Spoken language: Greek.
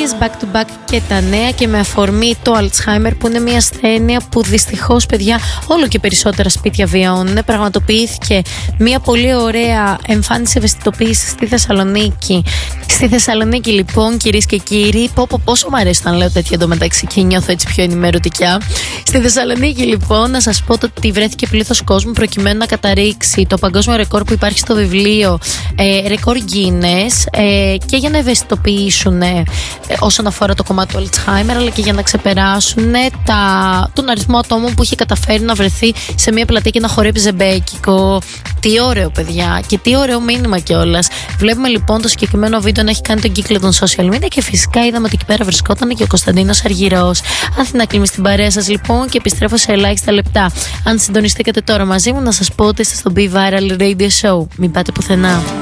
back to back και τα νέα, και με αφορμή το Alzheimer, που είναι μια ασθένεια που δυστυχώς, παιδιά, όλο και περισσότερα σπίτια βιώνουν. Πραγματοποιήθηκε μια πολύ ωραία εμφάνιση ευαισθητοποίησης στη Θεσσαλονίκη. Στη Θεσσαλονίκη, λοιπόν, κυρίες και κύριοι, πόσο μου αρέσει όταν λέω τέτοια εντωμεταξύ και νιώθω έτσι πιο ενημερωτικά. Στη Θεσσαλονίκη, λοιπόν, να σας πω ότι βρέθηκε πλήθος κόσμου προκειμένου να καταρρίξει το παγκόσμιο ρεκόρ που υπάρχει στο βιβλίο Ρεκόρ Guinness, και για να ευαισθητοποιήσουν όσον αφορά το κομμάτι του Alzheimer, αλλά και για να ξεπεράσουν τον αριθμό ατόμων που είχε καταφέρει να βρεθεί σε μια πλατεία και να χορέψει ζεμπέκικο. Τι ωραίο, παιδιά, και τι ωραίο μήνυμα κιόλας. Βλέπουμε λοιπόν το συγκεκριμένο βίντεο να έχει κάνει τον κύκλο των social media, και φυσικά είδαμε ότι εκεί πέρα βρισκόταν και ο Κωνσταντίνος Αργυρός. Αθηνά Κλίμη στην παρέα σας, λοιπόν, και επιστρέφω σε ελάχιστα λεπτά. Αν συντονιστήκατε τώρα μαζί μου, να σας πω ότι είστε στο Be Viral Radio Show. Μην πάτε πουθενά.